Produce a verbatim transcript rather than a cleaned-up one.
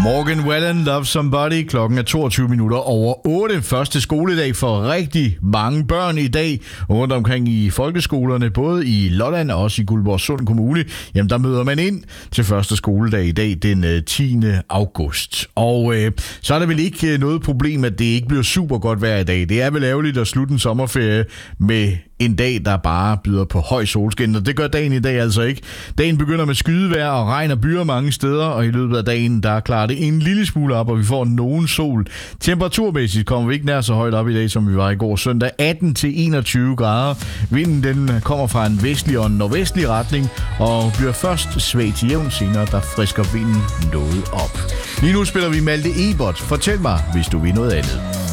Morgan Wallen, Love Somebody. Klokken er toogtyve minutter over otte. Første skoledag for rigtig mange børn i dag rundt omkring i folkeskolerne, både i Lolland og også i Guldborgsund Kommune. Jamen, der møder man ind til første skoledag i dag, den tiende august. Og øh, så er der vel ikke noget problem, at det ikke bliver super godt vejr i dag. Det er vel ærgerligt at slutte en sommerferie med en dag, der bare byder på høj solskin, og det gør dagen i dag altså ikke. Dagen begynder med skydevejr og regn og byer mange steder, og i løbet af dagen, der klarer det en lille smule op, og vi får nogen sol. Temperaturmæssigt kommer vi ikke nær så højt op i dag, som vi var i går søndag. atten til enogtyve grader. Vinden den kommer fra en vestlig og en nordvestlig retning, og bliver først svag til jævn, senere der frisker vinden noget op. Lige nu spiller vi Malte Ebert. Fortæl mig, hvis du vil noget andet.